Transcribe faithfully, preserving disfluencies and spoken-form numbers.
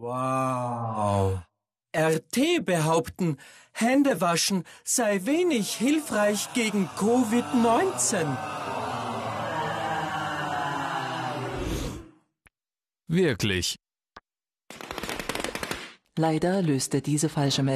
Wow. R T behaupten, Händewaschen sei wenig hilfreich gegen Covid neunzehn. Wirklich. Leider löste diese falsche Meldung